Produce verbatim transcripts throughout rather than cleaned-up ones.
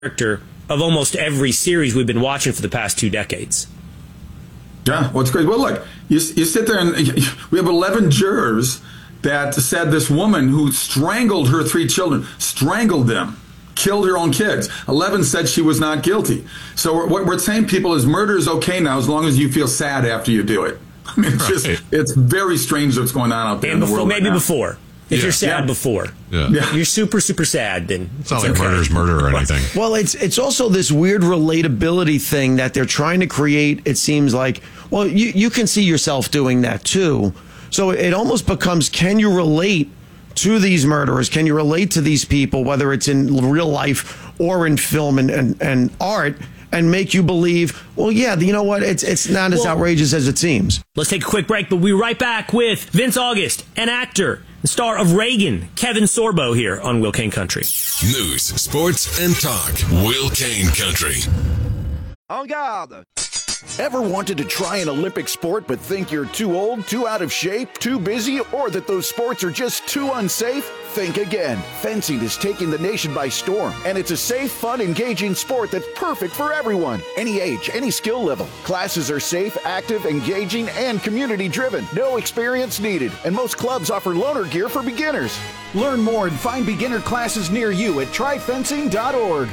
character of almost every series we've been watching for the past two decades. Yeah, well, it's great. Well, look, you, you sit there and we have eleven jurors that said this woman who strangled her three children, strangled them, killed her own kids. eleven said she was not guilty. So what we're saying, people, is murder is okay now as long as you feel sad after you do it. I mean, it's right. just, it's very strange what's going on out there and in the before, world maybe right now. before. If Yeah. you're sad Yeah. before, Yeah. Yeah. you're super, super sad, then It's not like okay. murder's murder or anything. Well, it's it's also this weird relatability thing that they're trying to create. It seems like, well, you, you can see yourself doing that too. So it almost becomes, can you relate to these murderers? Can you relate to these people, whether it's in real life or in film and, and, and art, and make you believe, well, yeah, you know what? It's it's not as Well, outrageous as it seems. Let's take a quick break, but we'll be right back with Vince August, an actor, the star of Reagan, Kevin Sorbo, here on Will Kane Country. News, sports, and talk. Will Kane Country. En garde! Ever wanted to try an Olympic sport but think you're too old, too out of shape, too busy, or that those sports are just too unsafe? Think again. Fencing is taking the nation by storm, and it's a safe, fun, engaging sport that's perfect for everyone. Any age, any skill level. Classes are safe, active, engaging, and community-driven. No experience needed, and most clubs offer loaner gear for beginners. Learn more and find beginner classes near you at try fencing dot org.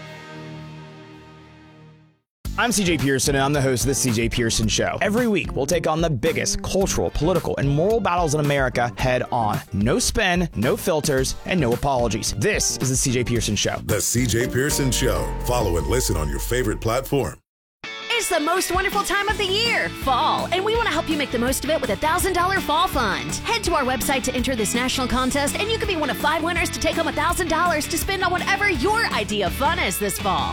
I'm C J Pearson, and I'm the host of the C J Pearson Show. Every week, we'll take on the biggest cultural, political, and moral battles in America head on. No spin, no filters, and no apologies. This is the C J Pearson Show. The C J Pearson Show. Follow and listen on your favorite platform. It's the most wonderful time of the year, fall, and we want to help you make the most of it with a one thousand dollars Fall Fund. Head to our website to enter this national contest, and you could be one of five winners to take home one thousand dollars to spend on whatever your idea of fun is this fall.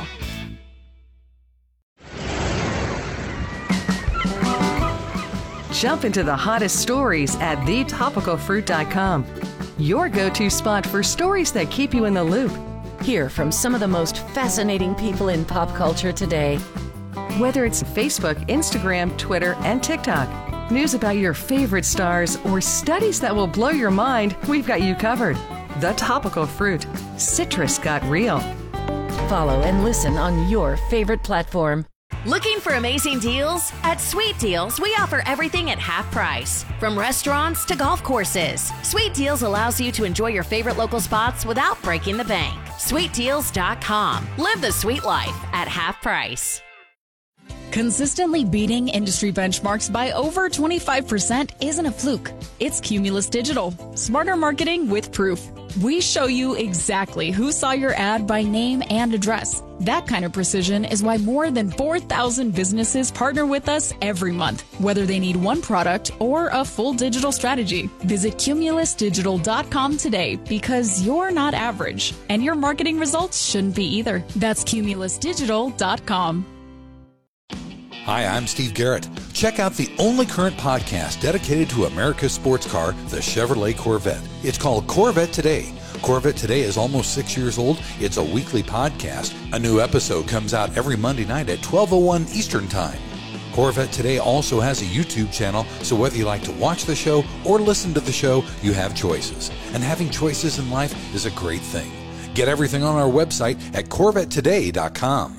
Jump into the hottest stories at the topical fruit dot com. Your go-to spot for stories that keep you in the loop. Hear from some of the most fascinating people in pop culture today. Whether it's Facebook, Instagram, Twitter, and TikTok, news about your favorite stars, or studies that will blow your mind, we've got you covered. The Topical Fruit. Citrus got real. Follow and listen on your favorite platform. Looking for amazing deals? At Sweet Deals, we offer everything at half price. From restaurants to golf courses, Sweet Deals allows you to enjoy your favorite local spots without breaking the bank. sweet deals dot com. Live the sweet life at half price. Consistently beating industry benchmarks by over twenty-five percent isn't a fluke. It's Cumulus Digital. Smarter marketing with proof. We show you exactly who saw your ad by name and address. That kind of precision is why more than four thousand businesses partner with us every month, whether they need one product or a full digital strategy. Visit cumulus digital dot com today, because you're not average, and your marketing results shouldn't be either. That's cumulus digital dot com. Hi, I'm Steve Garrett. Check out the only current podcast dedicated to America's sports car, the Chevrolet Corvette. It's called Corvette Today. Corvette Today is almost six years old. It's a weekly podcast. A new episode comes out every Monday night at twelve oh one Eastern Time. Corvette Today also has a YouTube channel, so whether you like to watch the show or listen to the show, you have choices. And having choices in life is a great thing. Get everything on our website at corvette today dot com.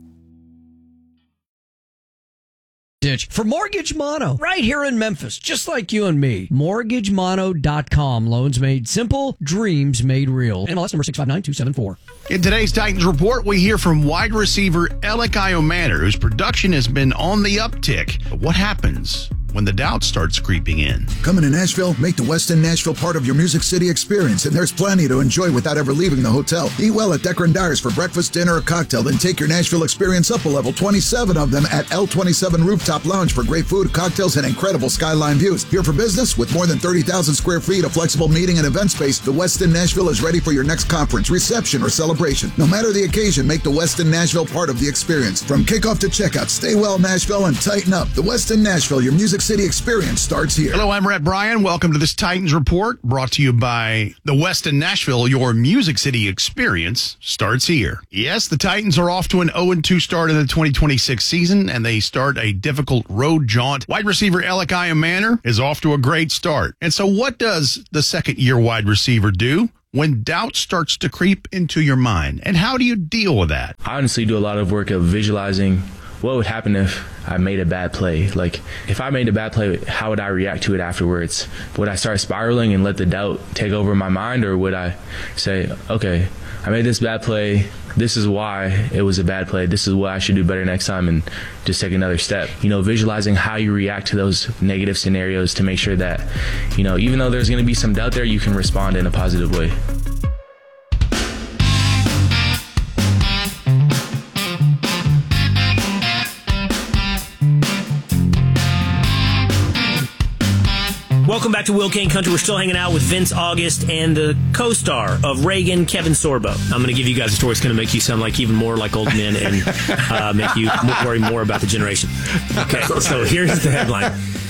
For Mortgage Mono, right here in Memphis, just like you and me. mortgage mono dot com. Loans made simple, dreams made real. N M L S number six five nine two seven four. In today's Titans Report, we hear from wide receiver Alec Iomanner, whose production has been on the uptick. But what happens when the doubt starts creeping in? Coming to Nashville? Make the Westin Nashville part of your Music City experience, and there's plenty to enjoy without ever leaving the hotel. Eat well at Decker and Dyer's for breakfast, dinner, or cocktail, then take your Nashville experience up a level. twenty-seven of them at L twenty-seven Rooftop Lounge for great food, cocktails, and incredible skyline views. Here for business? With more than thirty thousand square feet of flexible meeting and event space, the Westin Nashville is ready for your next conference, reception, or celebration. No matter the occasion, make the Westin Nashville part of the experience. From kickoff to checkout, stay well Nashville and tighten up. The Westin Nashville, your Music City experience starts here. Hello, I'm Rhett Bryan. Welcome to this Titans Report, brought to you by the Westin Nashville. Your Music City experience starts here. Yes, the Titans are off to an oh and two start in the twenty twenty-six season, and they start a difficult road jaunt. Wide receiver Alec Iomanner is off to a great start. And so what does the second-year wide receiver do when doubt starts to creep into your mind, and how do you deal with that? I honestly do a lot of work of visualizing what would happen if I made a bad play. Like, if I made a bad play, how would I react to it afterwards? Would I start spiraling and let the doubt take over my mind, or would I say, okay, I made this bad play, this is why it was a bad play, this is what I should do better next time, and just take another step. You know, visualizing how you react to those negative scenarios to make sure that, you know, even though there's going to be some doubt there, you can respond in a positive way. Welcome back to Will Kane Country. We're still hanging out with Vince August and the co-star of Reagan, Kevin Sorbo. I'm going to give you guys a story that's going to make you sound like even more like old men and uh, make you worry more about the generation. Okay, so here's the headline.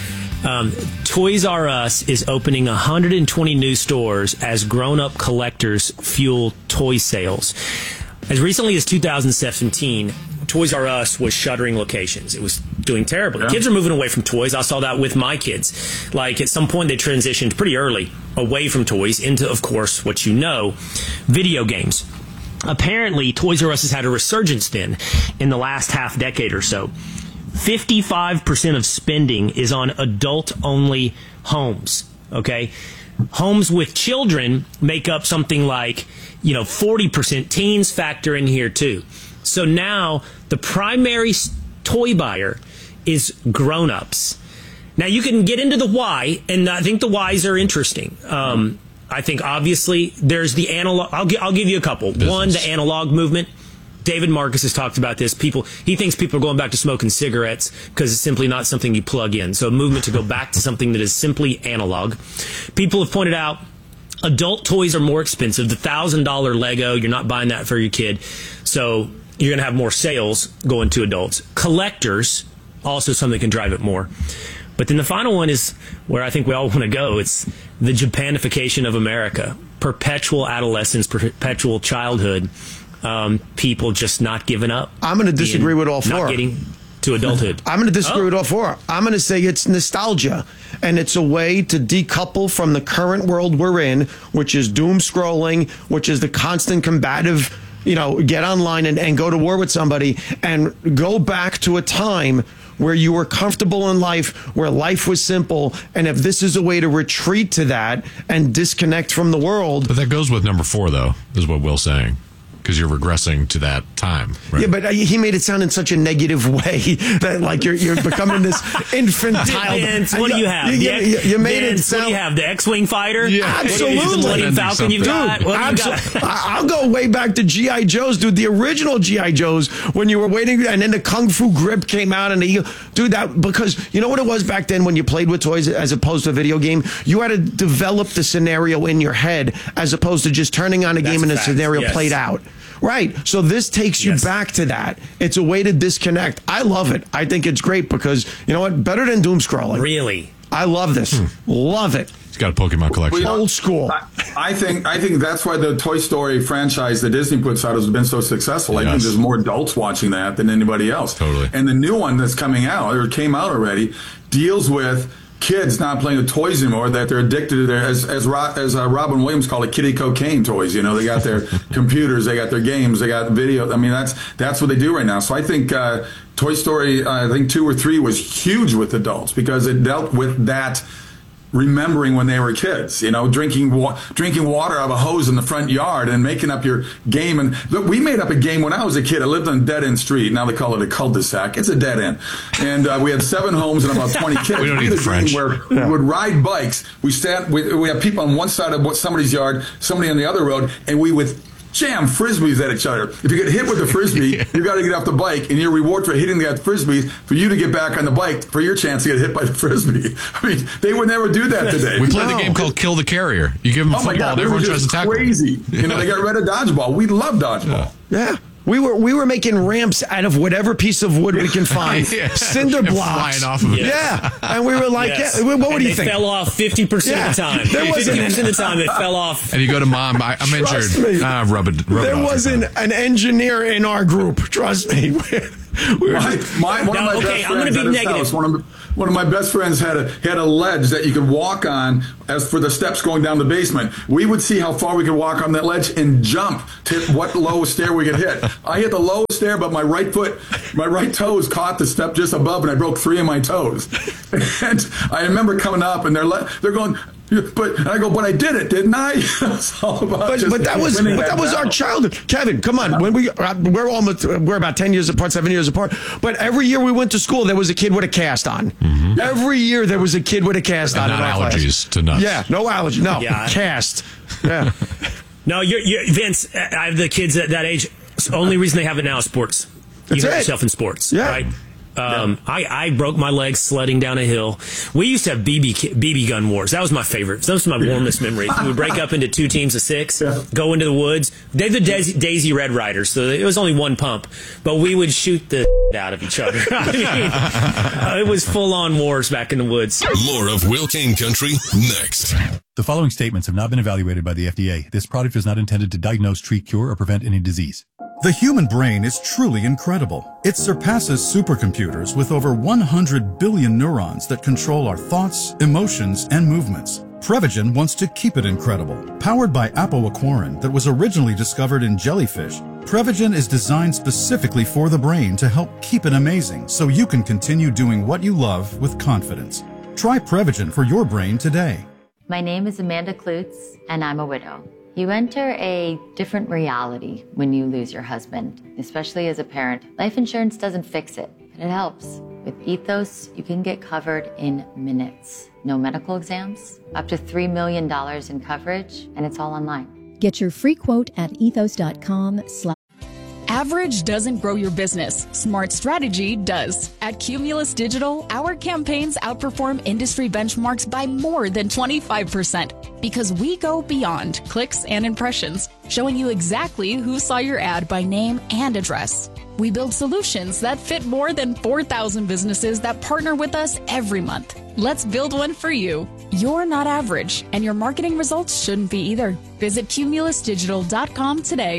Um, Toys R Us is opening one hundred twenty new stores as grown-up collectors fuel toy sales. As recently as two thousand seventeen, Toys R Us was shuttering locations. It was doing terribly. Yeah. Kids are moving away from toys. I saw that with my kids. Like, at some point, they transitioned pretty early away from toys into, of course, what you know, video games. Apparently, Toys R Us has had a resurgence then in the last half decade or so. fifty-five percent of spending is on adult-only homes, okay? Homes with children make up something like, you know, forty percent. Teens factor in here, too. So now the primary toy buyer is grown-ups. Now, you can get into the why, and I think the whys are interesting. Um, I think, obviously, there's the analog. I'll, I'll give you a couple. Business. One, the analog movement. David Marcus has talked about this. People, he thinks people are going back to smoking cigarettes because it's simply not something you plug in. So a movement to go back to something that is simply analog. People have pointed out adult toys are more expensive. The one thousand dollars Lego, you're not buying that for your kid. So you're going to have more sales going to adults. Collectors, also something that can drive it more. But then the final one is where I think we all want to go. It's the Japanification of America. Perpetual adolescence, perpetual childhood. Um, people just not giving up. I'm going to disagree with all four. Not getting to adulthood. I'm going to disagree oh. with all four. I'm going to say it's nostalgia. And it's a way to decouple from the current world we're in, which is doom scrolling, which is the constant combative, you know, get online and, and go to war with somebody, and go back to a time where you were comfortable in life, where life was simple. And if this is a way to retreat to that and disconnect from the world. But that goes with number four, though, is what Will's saying. Because you're regressing to that time. Right? Yeah, but he made it sound in such a negative way that like you're you're becoming this infantile. Vince, what do you have? You, the, you, you made Vince, it sound. What do you have? The X-Wing fighter? Yeah, absolutely. The Millennium Falcon you've got? Dude, what have you absolutely. got? I'll go way back to G I. Joes, dude. The original G I. Joes, when you were waiting, and then the Kung Fu Grip came out, and the dude that because you know what it was back then when you played with toys as opposed to a video game, you had to develop the scenario in your head as opposed to just turning on a That's game and a the fact. scenario Yes. played out. Right. So this takes you yes. back to that. It's a way to disconnect. I love it. I think it's great because, you know what? Better than doom scrolling. Really? I love this. Hmm. Love it. He's got a Pokemon collection. Well, Old school. I, I think I think that's why the Toy Story franchise that Disney puts out has been so successful. Yes. I think there's more adults watching that than anybody else. Totally. And the new one that's coming out, or came out already, deals with kids not playing with toys anymore, that they're addicted to their, as as, as uh, Robin Williams called it, kiddie cocaine toys. You know, they got their computers, they got their games, they got video. I mean, that's that's what they do right now. So I think uh, Toy Story, uh, I think two or three was huge with adults because it dealt with that. Remembering when they were kids, you know, drinking wa- drinking water out of a hose in the front yard and making up your game. And look, we made up a game when I was a kid. I lived on a dead-end street. Now they call it a cul-de-sac. It's a dead end. And uh, we had seven homes and about twenty kids. We don't need the French. Where we would ride bikes. We stand. We, we have people on one side of somebody's yard, somebody on the other road, and we would jam frisbees at each other. If you get hit with a frisbee, you got to get off the bike, and your reward for hitting that frisbee for you to get back on the bike for your chance to get hit by the frisbee. I mean, they would never do that today. We played no. the game called Kill the Carrier. You give them a oh football, God, everyone tries to tackle. Crazy. Yeah. You know, they got rid of dodgeball. We love dodgeball. Yeah. yeah. We were we were making ramps out of whatever piece of wood we can find, yeah. cinder and blocks, flying off of it. Yeah, and we were like, yes. yeah, what and would you they think? Fell off fifty percent yeah. of the time. There wasn't fifty percent of the time it fell off. And you go to mom, I, I'm Trust injured. Me. Ah, rub it. Rub there it off wasn't an engineer in our group. Trust me. we were my, my, one now, of my okay, best I'm going to friends be at his negative. house, one of, one of my best friends had a had a ledge that you could walk on as for the steps going down the basement. We would see how far we could walk on that ledge and jump to what lowest stair we could hit. I hit the lowest stair, but my right foot, my right toes caught the step just above, and I broke three of my toes. And I remember coming up, and they're le- they're going. But and I go, but I did it, didn't I? It's all about but, just but that was but that, that was our childhood. Kevin, come on. When we we're almost we're about ten years apart, seven years apart. But every year we went to school, there was a kid with a cast on. Mm-hmm. Every year there was a kid with a cast and on. Not in our allergies class. to nuts. Yeah, no allergies. No yeah. cast. Yeah. No, you're, you're Vince. I have the kids at that age. The only reason they have it now is sports. You That's hurt it. yourself in sports, Yeah. right? Um, I, I broke my leg sledding down a hill. We used to have B B ki- B B gun wars. That was my favorite. Those are my warmest memories. We would break up into two teams of six, go into the woods. They're the Daisy, Daisy Red Riders, so it was only one pump, but we would shoot the out of each other. I mean, uh, it was full-on wars back in the woods. More of Will Kane Country next. The following statements have not been evaluated by the F D A. This product is not intended to diagnose, treat, cure, or prevent any disease. The human brain is truly incredible. It surpasses supercomputers with over one hundred billion neurons that control our thoughts, emotions, and movements. Prevagen wants to keep it incredible. Powered by apoaquarin that was originally discovered in jellyfish, Prevagen is designed specifically for the brain to help keep it amazing so you can continue doing what you love with confidence. Try Prevagen for your brain today. My name is Amanda Klutz, and I'm a widow. You enter a different reality when you lose your husband, especially as a parent. Life insurance doesn't fix it, but it helps. With Ethos, you can get covered in minutes. No medical exams, up to three million dollars in coverage, and it's all online. Get your free quote at ethos.com slash. Average doesn't grow your business. Smart strategy does. At Cumulus Digital, our campaigns outperform industry benchmarks by more than twenty-five percent because we go beyond clicks and impressions, showing you exactly who saw your ad by name and address. We build solutions that fit more than four thousand businesses that partner with us every month. Let's build one for you. You're not average, and your marketing results shouldn't be either. Visit cumulus digital dot com today.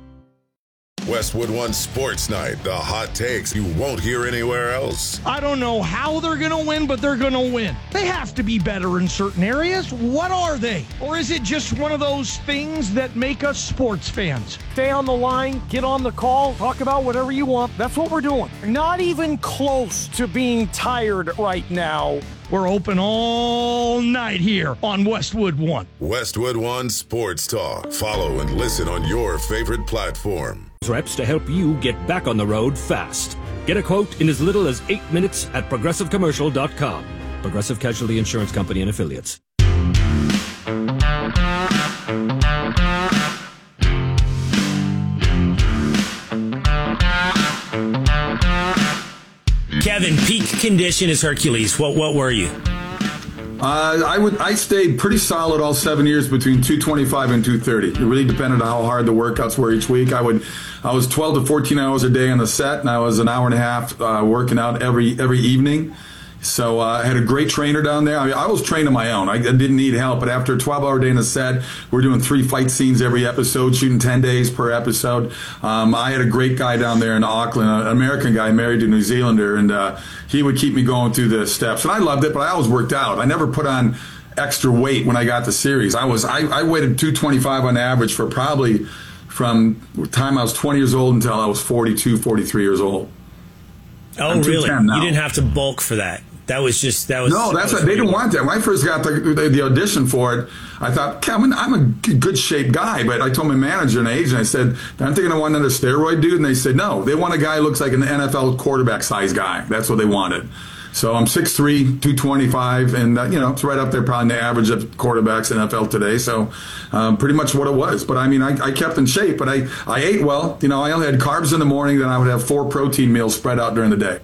Westwood One Sports Night, the hot takes you won't hear anywhere else. I don't know how they're going to win, but they're going to win. They have to be better in certain areas. What are they? Or is it just one of those things that make us sports fans? Stay on the line, get on the call, talk about whatever you want. That's what we're doing. Not even close to being tired right now. We're open all night here on Westwood One. Westwood One Sports Talk. Follow and listen on your favorite platform. Reps to help you get back on the road fast. Get a quote in as little as eight minutes at progressive commercial dot com. Progressive Casualty Insurance Company and Affiliates. Kevin, peak condition is Hercules. What what were you? Uh, I would. I stayed pretty solid all seven years between two twenty-five and two thirty. It really depended on how hard the workouts were each week. I would. I was twelve to fourteen hours a day on the set, and I was an hour and a half uh, working out every every evening. So uh, I had a great trainer down there. I mean, I was trained on my own. I didn't need help. But after a twelve-hour day in the set, we're doing three fight scenes every episode, shooting ten days per episode. Um, I had a great guy down there in Auckland, an American guy married to a New Zealander, and uh, he would keep me going through the steps. And I loved it, but I always worked out. I never put on extra weight when I got the series. I was I, I weighted two twenty-five on average for probably from the time I was twenty years old until I was forty-two, forty-three years old. Oh, I'm really? two ten now. You didn't have to bulk for that. That was just that was no. That's that was what, they didn't weird. want that. When I first got the, the the audition for it, I thought, Kevin, I'm a good shape guy. But I told my manager and agent, I said, aren't they going to want another steroid dude? And they said, no. They want a guy who looks like an N F L quarterback size guy. That's what they wanted. So I'm six three, two twenty-five, and uh, you know, it's right up there probably in the average of quarterbacks in N F L today. So um, pretty much what it was. But I mean, I, I kept in shape, but I, I ate well. You know, I only had carbs in the morning, then I would have four protein meals spread out during the day.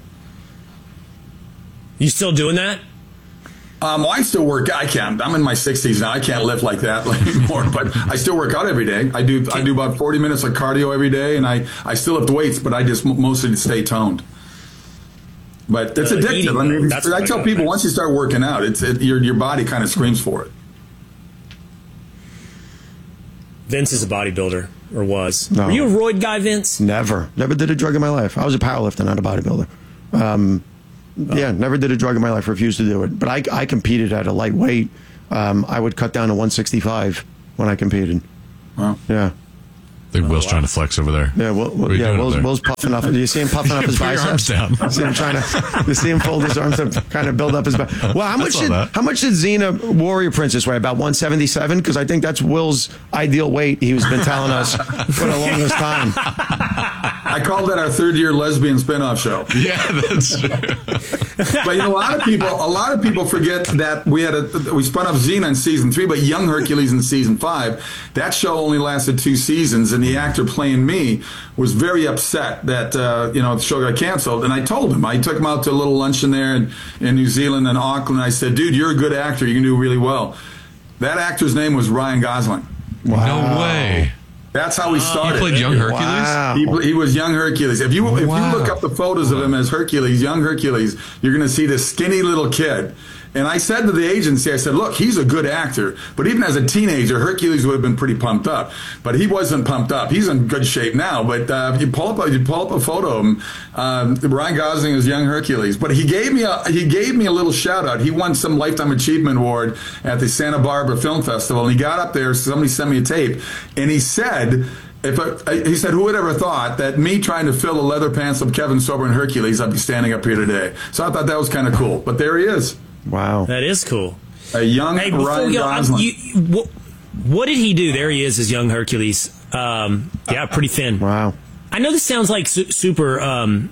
You still doing that? Um, well, I still work. I can't. I'm in my sixties now. I can't lift like that anymore. But I still work out every day. I do. I do about forty minutes of cardio every day, and I, I still lift weights, but I just mostly stay toned. But it's uh, addictive. Eating, I mean, I, I tell people once you start working out, it's it, your your body kind of screams for it. Vince is a bodybuilder, or was. No. Were you a roid guy, Vince? Never. Never did a drug in my life. I was a powerlifter, not a bodybuilder. Um, Yeah, never did a drug in my life. Refused to do it. But I, I competed at a lightweight. Um, I would cut down to one sixty-five when I competed. Wow. Yeah. I think Will's trying to flex over there. Yeah, Will, What are you yeah. doing Will's, up there? Will's puffing up. Do you see him puffing up his Put your biceps? arms down. You see him trying to. You see him fold his arms up, kind of build up his back. Well, how I much saw did that. how much did Xena Warrior Princess weigh? About one seventy-seven? Because I think that's Will's ideal weight. He's been telling us for the longest time. I called that our third year lesbian spinoff show. Yeah, that's true. But you know, a lot of people, a lot of people forget that we had a we spun off Xena in season three, but Young Hercules in season five. That show only lasted two seasons, and the actor playing me was very upset that uh, you know the show got canceled. And I told him, I took him out to a little luncheon there in, in New Zealand and Auckland. I said, "Dude, you're a good actor. You can do really well." That actor's name was Ryan Gosling. No way. That's how we started. He played young Hercules? Wow. He, he was young Hercules. If you if Wow. you look up the photos of him as Hercules, young Hercules, you're going to see this skinny little kid. And I said to the agency, I said, look, he's a good actor. But even as a teenager, Hercules would have been pretty pumped up. But he wasn't pumped up. He's in good shape now. But uh, if you pull up, you pull up a photo of him, um, Ryan Gosling is young Hercules. But he gave me a he gave me a little shout out. He won some Lifetime Achievement Award at the Santa Barbara Film Festival. And he got up there. Somebody sent me a tape, and he said. If I, he said, who would ever thought that me trying to fill the leather pants of Kevin Sorbo and Hercules, I'd be standing up here today. So I thought that was kind of cool. But there he is. Wow. That is cool. A young Hey, before Ryan we go, I'm- Gosling. you, what, what did he do? There he is as young Hercules. Um, yeah, pretty thin. Wow. I know this sounds like su- super um,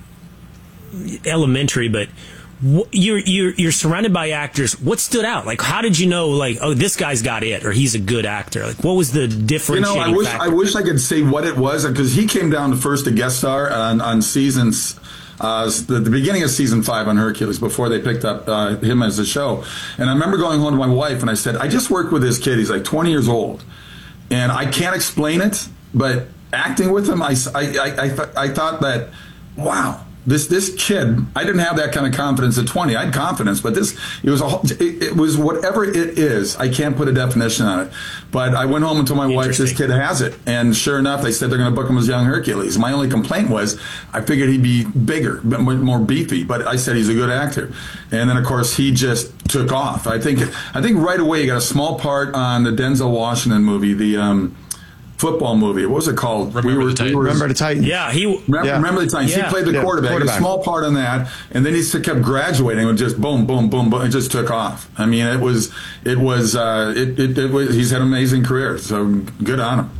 elementary, but wh- you're you're you're surrounded by actors. What stood out? Like, how did you know? Like, oh, this guy's got it, or he's a good actor. Like, what was the You differentiating know, I wish factor? I wish I could say what it was because he came down to first to guest star on, on seasons. Uh, the, the beginning of season five on Hercules before they picked up uh, him as the show. And I remember going home to my wife and I said, I just worked with this kid. He's like twenty years old. And I can't explain it, but acting with him, I, I, I, I, th- I thought that, wow, this this kid, I didn't have that kind of confidence at twenty. I had confidence, but this, it was, a, whole- it, it was whatever it is. I can't put a definition on it. But I went home and told my wife, this kid has it. And sure enough, they said they're going to book him as young Hercules. My only complaint was I figured he'd be bigger, but more more beefy. But I said he's a good actor. And then, of course, he just took off. I think I think right away he got a small part on the Denzel Washington movie, the um, football movie. What was it called? Remember we were, the Titans. we were- Remember the Titans? yeah, he. Remember, Yeah. remember the Titans? Yeah. He played the Yeah, quarterback. He had quarterback. a small part on that, and then he just kept graduating and just boom, boom, boom, boom. It just took off. I mean, it was, it was, uh, it, it, it was. He's had an amazing career. So good on him.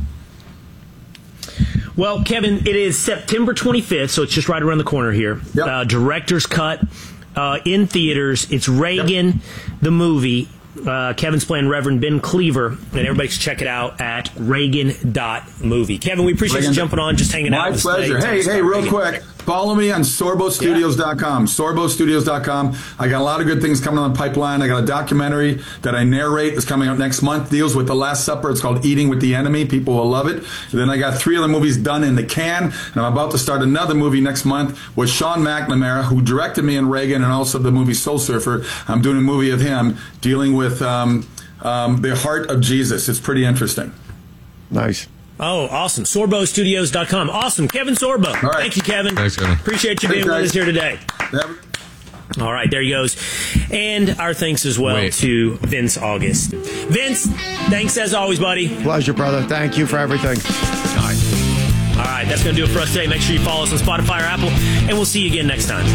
Well, Kevin, it is September twenty-fifth, so it's just right around the corner here. Yep. Uh, director's cut uh, in theaters. It's Reagan, the movie. Uh, Kevin's playing Reverend Ben Cleaver, and everybody should check it out at Reagan dot movie. Kevin, we appreciate Reagan- you jumping on, just hanging out My with us pleasure. today. Hey, hey, real quick. Follow me on Sorbo Studios dot com. Sorbo Studios dot com. I got a lot of good things coming on the pipeline. I got a documentary that I narrate that's coming out next month. Deals with the Last Supper. It's called Eating with the Enemy. People will love it. And then I got three other movies done in the can. And I'm about to start another movie next month with Sean McNamara, who directed me in Reagan and also the movie Soul Surfer. I'm doing a movie of him dealing with um, um, the heart of Jesus. It's pretty interesting. Nice. Oh, awesome. Sorbo Studios dot com. Awesome. Kevin Sorbo. All right. Thank you, Kevin. Thanks, Kevin. Appreciate you Thanks, being with guys. us here today. All right, there he goes. And our thanks as well Wait. to Vince August. Vince, thanks as always, buddy. Pleasure, brother. Thank you for everything. All right. All right, that's going to do it for us today. Make sure you follow us on Spotify or Apple, and we'll see you again next time.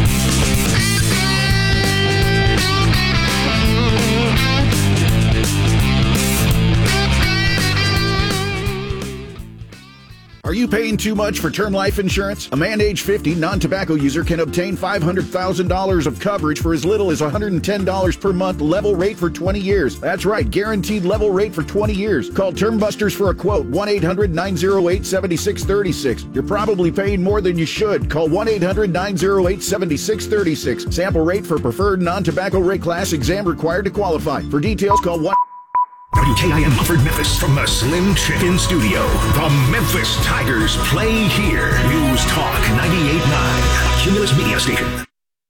Are you paying too much for term life insurance? A man age fifty, non-tobacco user can obtain five hundred thousand dollars of coverage for as little as one hundred ten dollars per month, level rate for twenty years. That's right, guaranteed level rate for twenty years. Call Term Busters for a quote, one eight hundred nine oh eight seven six three six. You're probably paying more than you should. Call one eight hundred nine oh eight seven six three six. Sample rate for preferred non-tobacco rate class, exam required to qualify. For details, call one... W K I M Mumford, Memphis, from the Slim Chicken Studio. The Memphis Tigers play here. News Talk ninety-eight point nine, a Cumulus Media Station.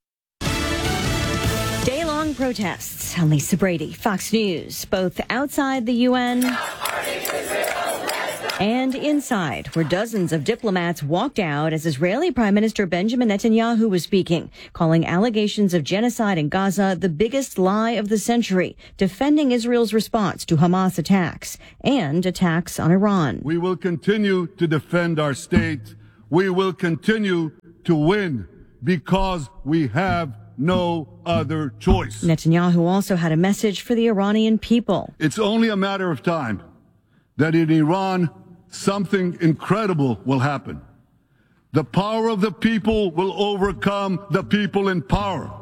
Day-long protests. I'm Lisa Brady, Fox News, both outside the U N And inside, where dozens of diplomats walked out as Israeli Prime Minister Benjamin Netanyahu was speaking, calling allegations of genocide in Gaza the biggest lie of the century, defending Israel's response to Hamas attacks and attacks on Iran. We will continue to defend our state. We will continue to win because we have no other choice. Netanyahu also had a message for the Iranian people. It's only a matter of time that in Iran, something incredible will happen. The power of the people will overcome the people in power.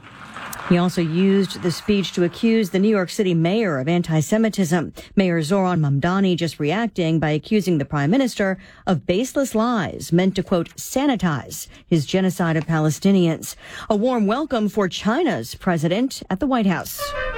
He also used the speech to accuse the New York City mayor of anti-Semitism. Mayor Zoran Mamdani just reacting by accusing the prime minister of baseless lies meant to, quote, sanitize his genocide of Palestinians. A warm welcome for China's president at the White House.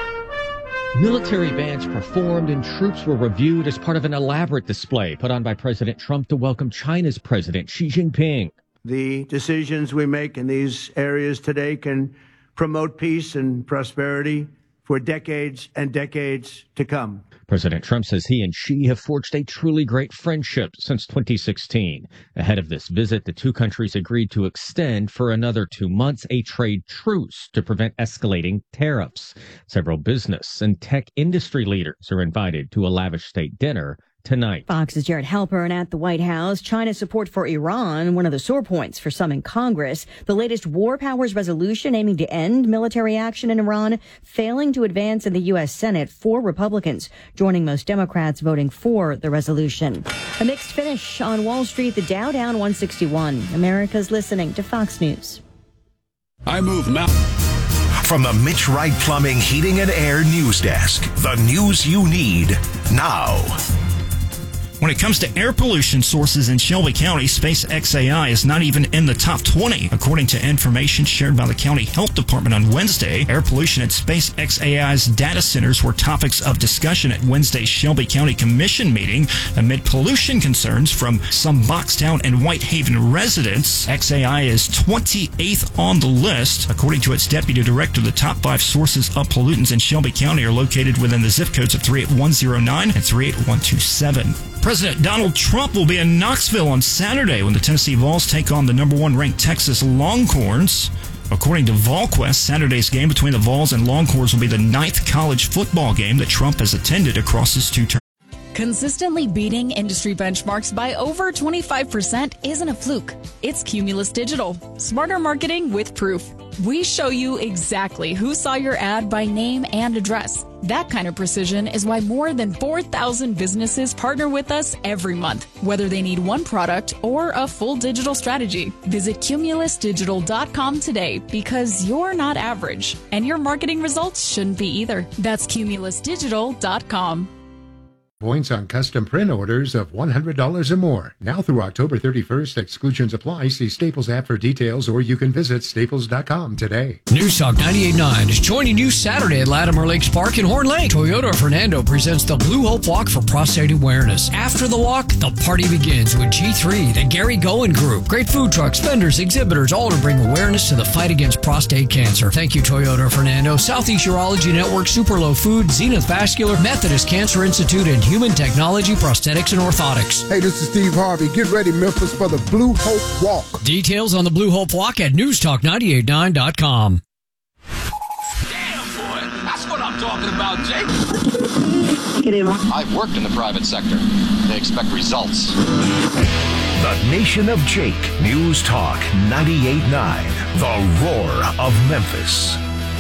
Military bands performed and troops were reviewed as part of an elaborate display put on by President Trump to welcome China's President Xi Jinping. The decisions we make in these areas today can promote peace and prosperity for decades and decades to come. President Trump says he and Xi have forged a truly great friendship since twenty sixteen. Ahead of this visit, the two countries agreed to extend for another two months a trade truce to prevent escalating tariffs. Several business and tech industry leaders are invited to a lavish state dinner tonight. Fox's Jared Halpern at the White House. China's support for Iran, one of the sore points for some in Congress. The latest war powers resolution aiming to end military action in Iran, failing to advance in the U S Senate. Four Republicans joining most Democrats voting for the resolution. A mixed finish on Wall Street. The Dow down one sixty-one. America's listening to Fox News. I move mountain. From the Mitch Wright Plumbing, Heating and Air News Desk, the news you need now. When it comes to air pollution sources in Shelby County, Space X A I is not even in the top twenty. According to information shared by the County Health Department on Wednesday, air pollution at Space X A I's data centers were topics of discussion at Wednesday's Shelby County Commission meeting amid pollution concerns from some Boxtown and Whitehaven residents. X A I is twenty-eighth on the list. According to its deputy director, the top five sources of pollutants in Shelby County are located within the zip codes of three eight one zero nine and three eight one two seven. President Donald Trump will be in Knoxville on Saturday when the Tennessee Vols take on the number one ranked Texas Longhorns. According to VolQuest, Saturday's game between the Vols and Longhorns will be the ninth college football game that Trump has attended across his two terms. Consistently beating industry benchmarks by over twenty-five percent isn't a fluke. It's Cumulus Digital. Smarter marketing with proof. We show you exactly who saw your ad by name and address. That kind of precision is why more than four thousand businesses partner with us every month, whether they need one product or a full digital strategy. Visit cumulus digital dot com today because you're not average, and your marketing results shouldn't be either. That's cumulus digital dot com. Points on custom print orders of one hundred dollars or more. Now through October thirty-first, exclusions apply. See Staples app for details, or you can visit staples dot com today. News Talk ninety-eight point nine is joining you Saturday at Latimer Lakes Park in Horn Lake. Toyota of Fernando presents the Blue Hope Walk for Prostate Awareness. After the walk, the party begins with G three, the Gary Goen Group. Great food trucks, vendors, exhibitors, all to bring awareness to the fight against prostate cancer. Thank you, Toyota of Fernando, Southeast Urology Network, Super Low Food, Zenith Vascular, Methodist Cancer Institute, and Human Technology, Prosthetics, and Orthotics. Hey, this is Steve Harvey. Get ready, Memphis, for the Blue Hope Walk. Details on the Blue Hope Walk at news talk ninety-eight point nine dot com. Damn, boy. That's what I'm talking about, Jake. I've worked in the private sector. They expect results. The Nation of Jake. News Talk ninety-eight point nine. The Roar of Memphis.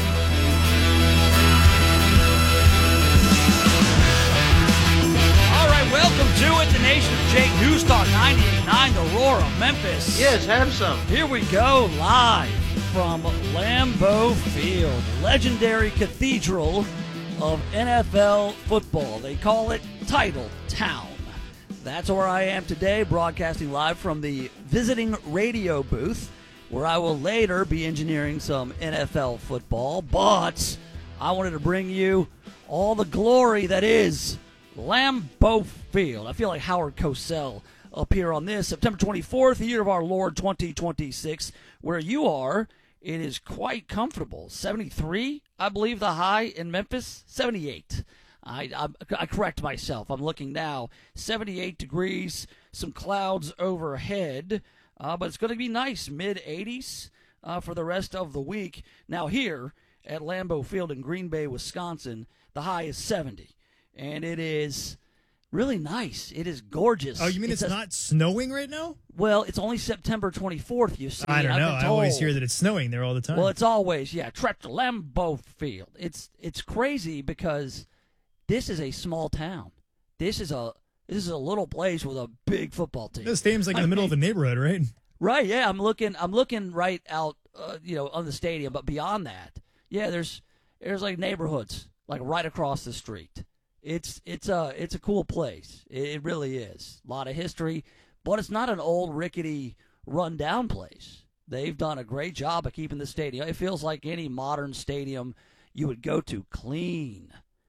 Welcome to it, the Nation of Jake, News Talk ninety-eight point nine, the Roar of Memphis. Yes, have some. Here we go, live from Lambeau Field, legendary cathedral of N F L football. They call it Title Town. That's where I am today, broadcasting live from the visiting radio booth, where I will later be engineering some N F L football. But I wanted to bring you all the glory that is Lambeau Field. I feel like Howard Cosell up here on this September twenty-fourth, the year of our Lord twenty twenty-six. Where you are, it is quite comfortable. seventy-three, I believe, the high in Memphis. seventy-eight. I, I, I correct myself. I'm looking now, seventy-eight degrees, some clouds overhead, uh, but it's going to be nice, mid eighties uh, for the rest of the week. Now here at Lambeau Field in Green Bay, Wisconsin, the high is seventy, and it is really nice. It is gorgeous. Oh, you mean it's, it's a, not snowing right now? Well, it's only September twenty-fourth, you see. I don't I've know. been I told. always hear that it's snowing there all the time. Well, it's always, yeah, trek to Lambeau Field. It's it's crazy because this is a small town. This is a this is a little place with a big football team. The stadium's like in the I middle mean, of a neighborhood, right? Right, yeah. I'm looking I'm looking right out uh, you know, on the stadium, but beyond that, yeah, there's there's like neighborhoods like right across the street. It's it's a it's a cool place. It, it really is. A lot of history, but it's not an old rickety run-down place. They've done a great job of keeping the stadium. It feels like any modern stadium you would go to. Clean,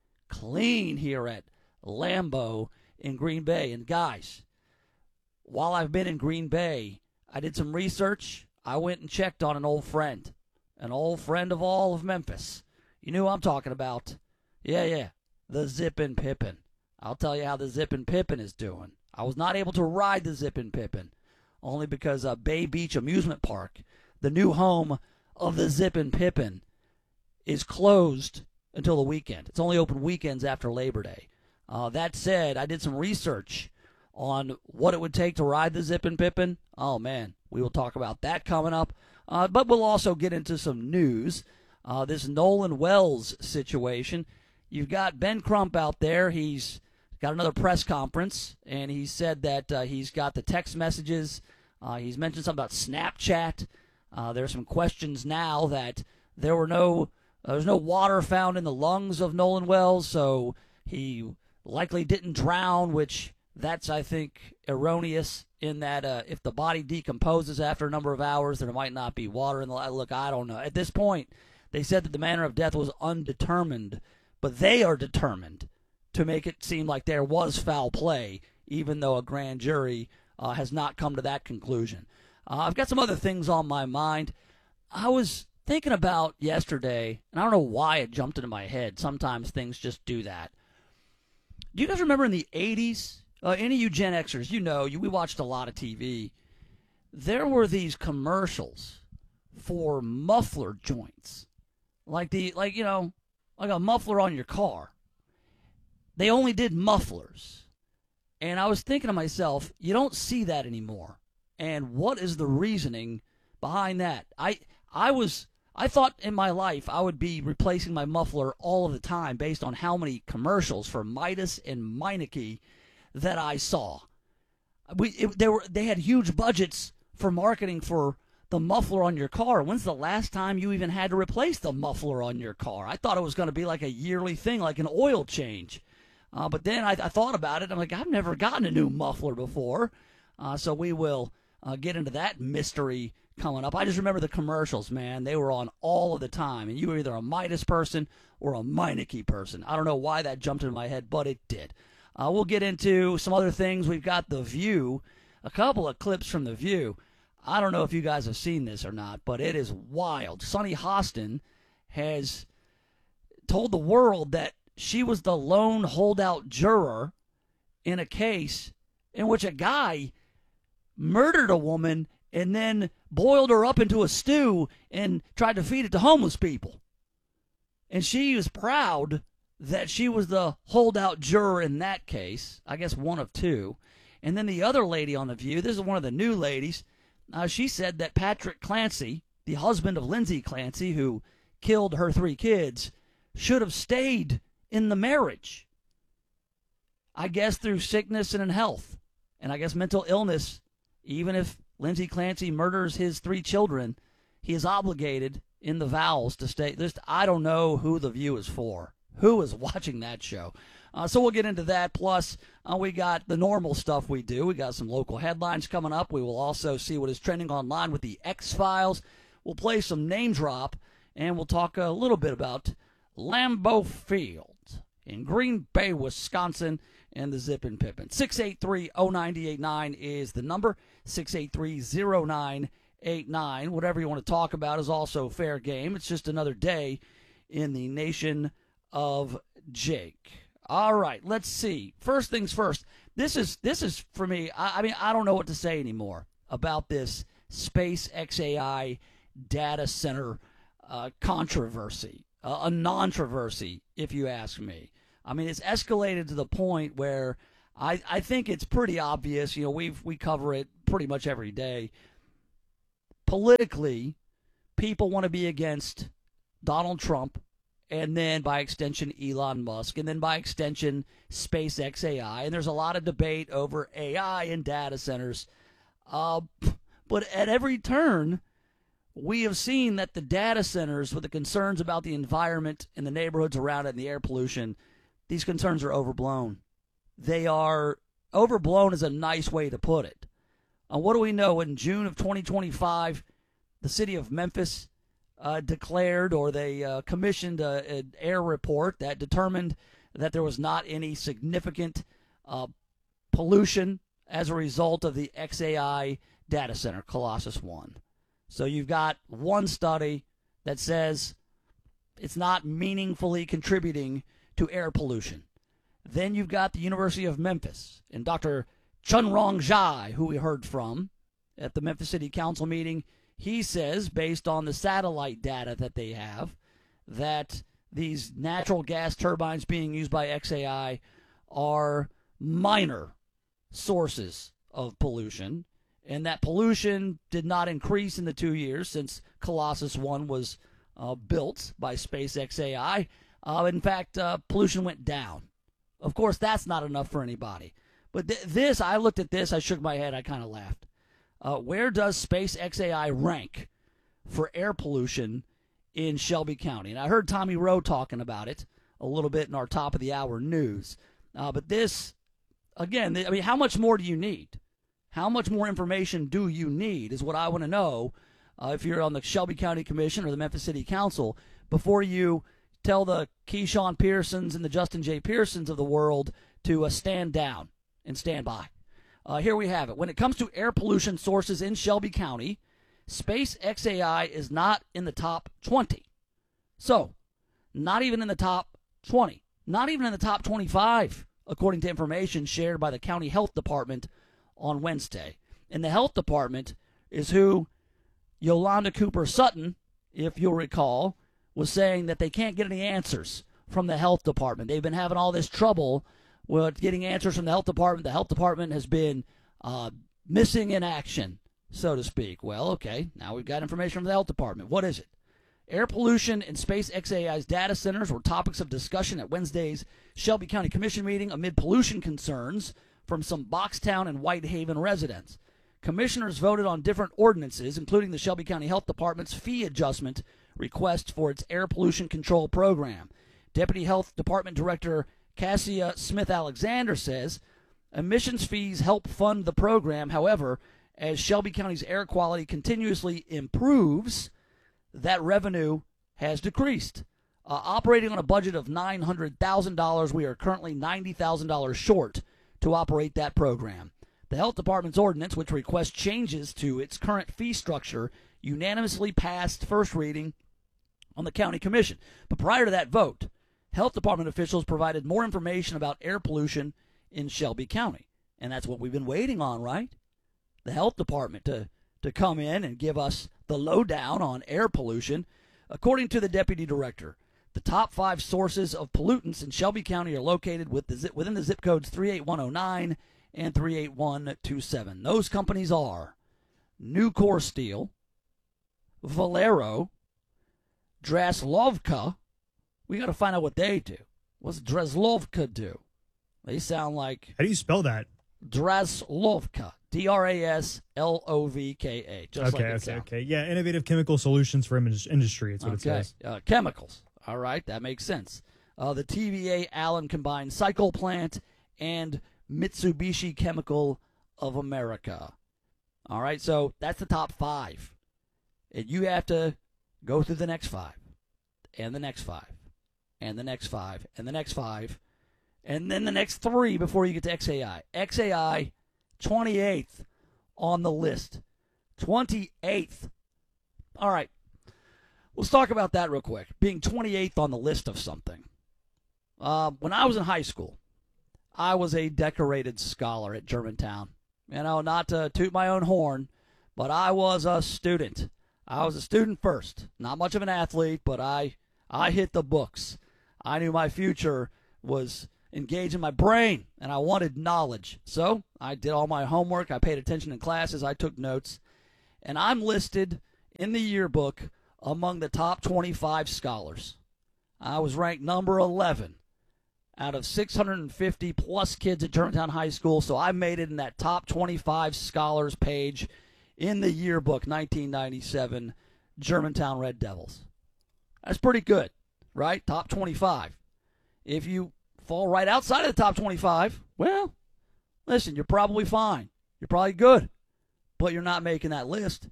clean here at Lambeau in Green Bay. And guys, while I've been in Green Bay, I did some research. I went and checked on an old friend, an old friend of all of Memphis. You know who I'm talking about. Yeah, yeah, the Zippin' Pippin. I'll tell you how the Zippin' Pippin is doing. I was not able to ride the Zippin' Pippin, only because uh, Bay Beach Amusement Park, the new home of the Zippin' Pippin, is closed until the weekend. It's only open weekends after Labor Day. Uh, that said, I did some research on what it would take to ride the Zippin' Pippin. Oh, man, we will talk about that coming up. Uh, but we'll also get into some news. Uh, this Nolan Wells situation. You've got Ben Crump out there. He's got another press conference, and he said that uh, he's got the text messages. Uh, he's mentioned something about Snapchat. Uh, there's some questions now that there were no uh, there's no water found in the lungs of Nolan Wells, so he likely didn't drown, which that's, I think, erroneous in that uh, if the body decomposes after a number of hours, there might not be water in the look. I don't know. At this point, they said that the manner of death was undetermined, but they are determined to make it seem like there was foul play, even though a grand jury uh, has not come to that conclusion. Uh, I've got some other things on my mind. I was thinking about yesterday, and I don't know why it jumped into my head. Sometimes things just do that. Do you guys remember in the eighties, uh, any of you Gen Xers, you know, you, we watched a lot of T V. There were these commercials for muffler joints, like the like you know, like a muffler on your car. They only did mufflers, and I was thinking to myself, you don't see that anymore. And what is the reasoning behind that? I I was I thought in my life I would be replacing my muffler all of the time based on how many commercials for Midas and Meineke that I saw. We it, they were they had huge budgets for marketing for the muffler on your car. When's the last time you even had to replace the muffler on your car? I thought it was going to be like a yearly thing, like an oil change. Uh, but then I, I thought about it. I'm like, I've never gotten a new muffler before. Uh, so we will uh, get into that mystery coming up. I just remember the commercials, man. They were on all of the time. And you were either a Midas person or a Meineke person. I don't know why that jumped into my head, but it did. Uh, we'll get into some other things. We've got The View, a couple of clips from The View. I don't know if you guys have seen this or not, but it is wild. Sunny Hostin has told the world that she was the lone holdout juror in a case in which a guy murdered a woman and then boiled her up into a stew and tried to feed it to homeless people. And she was proud that she was the holdout juror in that case, I guess one of two. And then the other lady on The View, this is one of the new ladies, uh, she said that Patrick Clancy, the husband of Lindsay Clancy, who killed her three kids, should have stayed in the marriage. I guess through sickness and in health. And I guess mental illness, even if Lindsay Clancy murders his three children, he is obligated in the vows to stay. Just, I don't know who The View is for. Who is watching that show? Uh, so we'll get into that. Plus, uh, we got the normal stuff we do. We got some local headlines coming up. We will also see what is trending online with the X-Files. We'll play some name drop, and we'll talk a little bit about Lambeau Field in Green Bay, Wisconsin, and the Zippin' Pippin. six eight three, oh nine eight nine is the number. six eight three, oh nine eight nine. Whatever you want to talk about is also fair game. It's just another day in the nation of Jake. All right, let's see. First things first. This is this is for me. I, I mean, I don't know what to say anymore about this SpaceXAI data center uh, controversy, uh, a non-controversy, if you ask me. I mean, it's escalated to the point where I, I think it's pretty obvious. You know, we we cover it pretty much every day. Politically, people want to be against Donald Trump, and then by extension Elon Musk, and then by extension SpaceXAI. And there's a lot of debate over A I and data centers. Uh, but at every turn, we have seen that the data centers, with the concerns about the environment and the neighborhoods around it and the air pollution, these concerns are overblown. They are overblown is a nice way to put it. And what do we know? In June of twenty twenty-five, the city of Memphis uh, declared, or they uh, commissioned a, an air report that determined that there was not any significant uh, pollution as a result of the X A I data center, Colossus One. So you've got one study that says it's not meaningfully contributing to air pollution. Then you've got the University of Memphis and Doctor Chunrong Jai, who we heard from at the Memphis City Council meeting. He says, based on the satellite data that they have, that these natural gas turbines being used by X A I are minor sources of pollution, and that pollution did not increase in the two years since Colossus One was uh, built by SpaceXAI. Uh, in fact, uh, pollution went down. Of course, that's not enough for anybody. But th- this, I looked at this, I shook my head, I kind of laughed. Uh, where does SpaceXAI rank for air pollution in Shelby County? And I heard Tommy Rowe talking about it a little bit in our top of the hour news. Uh, but this, again, th- I mean, how much more do you need? How much more information do you need is what I want to know uh, if you're on the Shelby County Commission or the Memphis City Council before you tell the Keyshawn Pearsons and the Justin J. Pearsons of the world to uh, stand down and stand by. Uh, here we have it. When it comes to air pollution sources in Shelby County, SpaceXAI is not in the top twenty. So, not even in the top twenty. Not even in the top twenty-five, according to information shared by the County Health Department on Wednesday. And the Health Department is who Yolanda Cooper Sutton, if you'll recall, was saying that they can't get any answers from the Health Department. They've been having all this trouble with getting answers from the Health Department. The Health Department has been uh, missing in action, so to speak. Well, okay, now we've got information from the Health Department. What is it? Air pollution and SpaceXAI's data centers were topics of discussion at Wednesday's Shelby County Commission meeting amid pollution concerns from some Boxtown and Whitehaven residents. Commissioners voted on different ordinances, including the Shelby County Health Department's fee adjustment request for its air pollution control program. Deputy Health Department Director Cassia Smith-Alexander says emissions fees help fund the program. However, as Shelby County's air quality continuously improves, that revenue has decreased. Uh, operating on a budget of nine hundred thousand dollars, we are currently ninety thousand dollars short to operate that program. The Health Department's ordinance, which requests changes to its current fee structure, unanimously passed first reading on the County Commission. But prior to that vote, Health Department officials provided more information about air pollution in Shelby County. And that's what we've been waiting on, right? The Health Department to, to come in and give us the lowdown on air pollution. According to the Deputy Director, the top five sources of pollutants in Shelby County are located with the zip, within the zip codes three eight one oh nine and three eight one two seven. Those companies are Nucor Steel, Valero, Draslovka. We got to find out what they do. What's Draslovka do? They sound like... How do you spell that? Draslovka. D R A S L O V K A. Just okay, like it okay, sounds. okay. Yeah, innovative chemical solutions for image- industry. It's what Okay. it says. Uh, chemicals. All right, that makes sense. Uh, the T V A Allen Combined Cycle Plant and Mitsubishi Chemical of America. All right, so that's the top five. And you have to go through the next five, and the next five, and the next five, and the next five, and then the next three before you get to X A I. X A I, twenty-eighth on the list. twenty-eighth. All right, let's talk about that real quick. Being twenty-eighth on the list of something. Uh, when I was in high school, I was a decorated scholar at Germantown. You know, not to toot my own horn, but I was a student. I was a student first. Not much of an athlete, but I I hit the books. I knew my future was engaged in my brain, and I wanted knowledge. So I did all my homework. I paid attention in classes. I took notes. And I'm listed in the yearbook among the top twenty-five scholars. I was ranked number eleven out of six hundred fifty plus kids at Germantown High School, so I made it in that top twenty-five scholars page in the yearbook, nineteen ninety-seven, Germantown Red Devils. That's pretty good, right? Top twenty-five. If you fall right outside of the top twenty-five, well, listen, you're probably fine. You're probably good, but you're not making that list.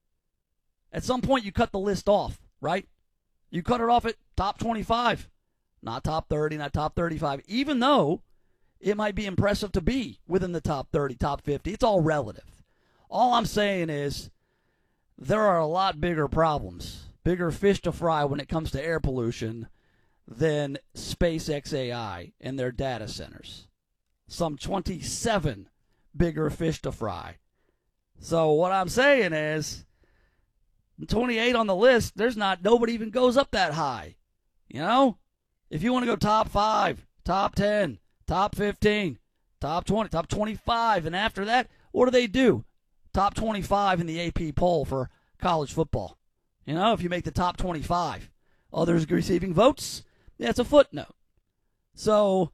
At some point, you cut the list off, right? You cut it off at top twenty-five, not top thirty, not top thirty-five, even though it might be impressive to be within the top thirty, top fifty. It's all relative. All I'm saying is there are a lot bigger problems, bigger fish to fry when it comes to air pollution than SpaceXAI and their data centers. Some twenty-seven bigger fish to fry. So what I'm saying is twenty-eight on the list, there's not, nobody even goes up that high. You know? If you want to go top five, top ten, top fifteen, top twenty, top twenty-five, and after that, what do they do? Top twenty-five in the A P poll for college football. You know, if you make the top twenty-five, others receiving votes, yeah, it's a footnote. So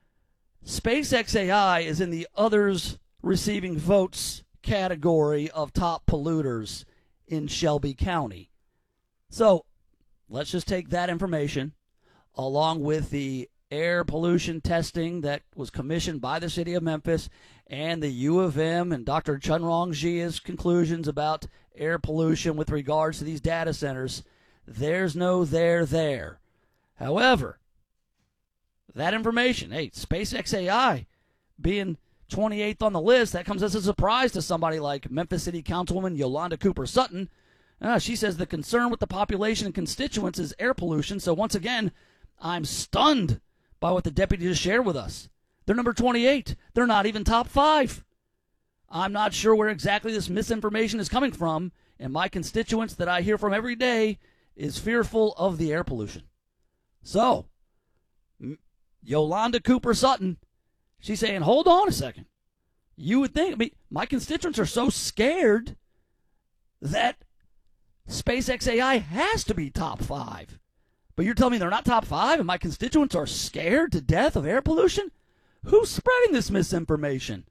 SpaceXAI is in the others receiving votes category of top polluters in Shelby County. So let's just take that information along with the air pollution testing that was commissioned by the city of Memphis and the U of M and Doctor Chunrong Jia's conclusions about air pollution with regards to these data centers. There's no there there. However, that information, hey, SpaceXAI being twenty-eighth on the list, that comes as a surprise to somebody like Memphis City Councilwoman Yolanda Cooper Sutton. Uh, she says the concern with the population and constituents is air pollution. So once again, I'm stunned by what the deputy just shared with us. They're number twenty-eight. They're not even top five. I'm not sure where exactly this misinformation is coming from, and my constituents that I hear from every day is fearful of the air pollution. So, Yolanda Cooper Sutton, she's saying, hold on a second. You would think, I mean, my constituents are so scared that SpaceXAI has to be top five. But you're telling me they're not top five and my constituents are scared to death of air pollution? Who's spreading this misinformation?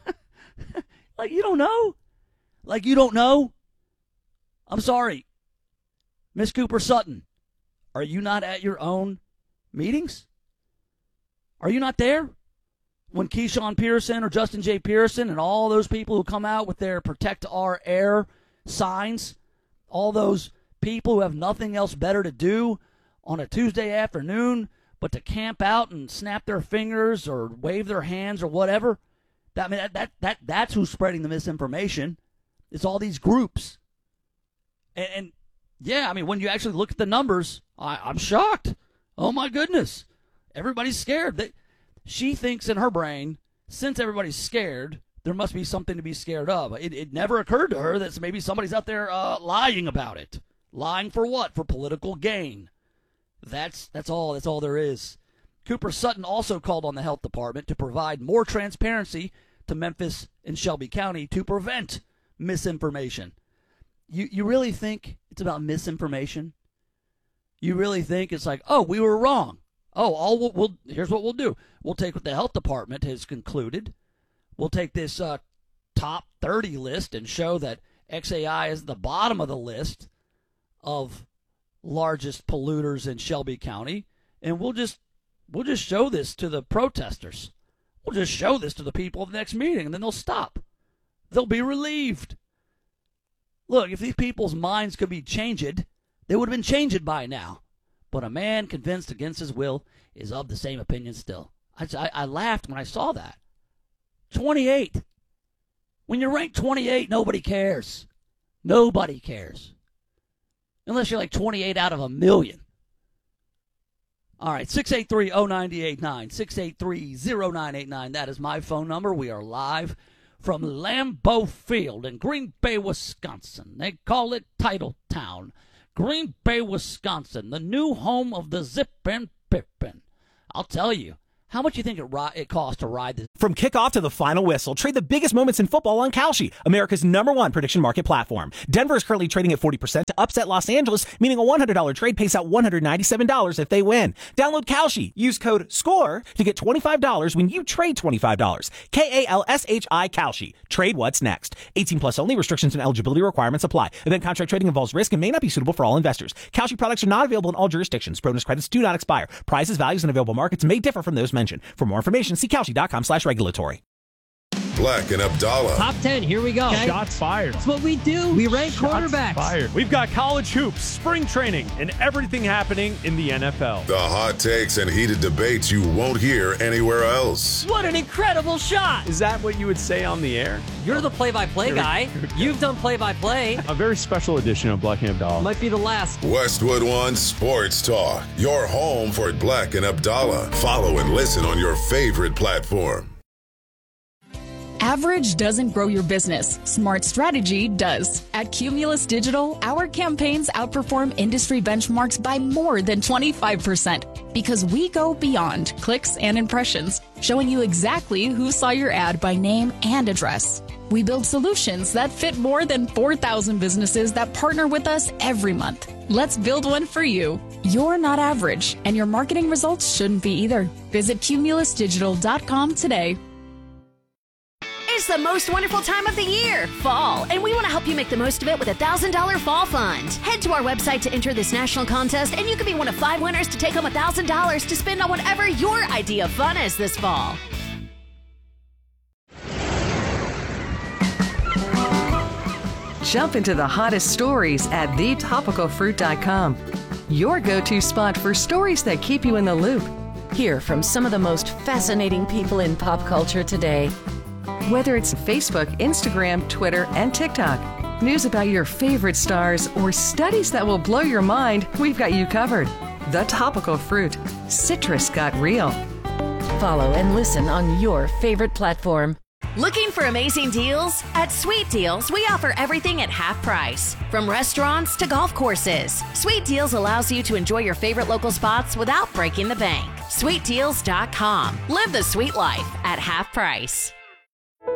Like, you don't know? Like, you don't know? I'm sorry. Miss Cooper Sutton, are you not at your own meetings? Are you not there? When Keyshawn Pearson or Justin J. Pearson and all those people who come out with their Protect Our Air signs, all those people who have nothing else better to do on a Tuesday afternoon but to camp out and snap their fingers or wave their hands or whatever, that, I mean, that, that, that, that's who's spreading the misinformation. It's all these groups. And, and yeah, I mean, when you actually look at the numbers, I, I'm shocked. Oh, my goodness. Everybody's scared. They, she thinks in her brain, since everybody's scared, there must be something to be scared of. It, it never occurred to her that maybe somebody's out there uh, lying about it. Lying for what? For political gain. That's that's all. That's all there is. Cooper Sutton also called on the health department to provide more transparency to Memphis and Shelby County to prevent misinformation. You you really think it's about misinformation? You really think it's like, oh, we were wrong. Oh, all we'll, we'll here's what we'll do. We'll take what the health department has concluded. We'll take this uh, top thirty list and show that X A I is the bottom of the list of largest polluters in Shelby County, and we'll just we'll just show this to the protesters. We'll just show this to the people at the next meeting, and then they'll stop. They'll be relieved. Look, if these people's minds could be changed, they would have been changed by now. But a man convinced against his will is of the same opinion still. I, I, I laughed when I saw that. twenty-eight. When you're ranked twenty-eight, nobody cares. Nobody cares. Unless you're like twenty-eight out of a million. All right, six eight three, oh nine eight nine, six eight three, oh nine eight nine. That is my phone number. We are live from Lambeau Field in Green Bay, Wisconsin. They call it Title Town. Green Bay, Wisconsin, the new home of the Zip and Pippin. I'll tell you, how much do you think it, ri- it costs to ride this? From kickoff to the final whistle, trade the biggest moments in football on Kalshi, America's number one prediction market platform. Denver is currently trading at forty percent to upset Los Angeles, meaning a one hundred dollars trade pays out one hundred ninety-seven dollars if they win. Download Kalshi. Use code SCORE to get twenty-five dollars when you trade twenty-five dollars. K A L S H I Kalshi. Trade what's next. eighteen plus only. Restrictions and eligibility requirements apply. Event contract trading involves risk and may not be suitable for all investors. Kalshi products are not available in all jurisdictions. Bonus credits do not expire. Prices, values, and available markets may differ from those mentioned. For more information, see Kalshi.com slash regulatory. Black and Abdallah. Top ten, here we go. Okay. Shots fired. That's what we do. We rank Shots quarterbacks. Fired. We've got college hoops, spring training, and everything happening in the N F L. The hot takes and heated debates you won't hear anywhere else. What an incredible shot. Is that what you would say on the air? You're the play-by-play Here guy. You've done play-by-play. A very special edition of Black and Abdallah. Might be the last. Westwood One Sports Talk. Your home for Black and Abdallah. Follow and listen on your favorite platform. Average doesn't grow your business. Smart strategy does. At Cumulus Digital, our campaigns outperform industry benchmarks by more than twenty-five percent because we go beyond clicks and impressions, showing you exactly who saw your ad by name and address. We build solutions that fit more than four thousand businesses that partner with us every month. Let's build one for you. You're not average, and your marketing results shouldn't be either. Visit cumulus digital dot com today. It's the most wonderful time of the year, fall, and we want to help you make the most of it with a one thousand dollars Fall Fund. Head to our website to enter this national contest, and you could be one of five winners to take home one thousand dollars to spend on whatever your idea of fun is this fall. Jump into the hottest stories at the topical fruit dot com. Your go-to spot for stories that keep you in the loop. Hear from some of the most fascinating people in pop culture today. Whether it's Facebook, Instagram, Twitter, and TikTok, news about your favorite stars, or studies that will blow your mind, we've got you covered. The Topical Fruit. Citrus got real. Follow and listen on your favorite platform. Looking for amazing deals? At Sweet Deals, we offer everything at half price. From restaurants to golf courses, Sweet Deals allows you to enjoy your favorite local spots without breaking the bank. sweet deals dot com. Live the sweet life at half price.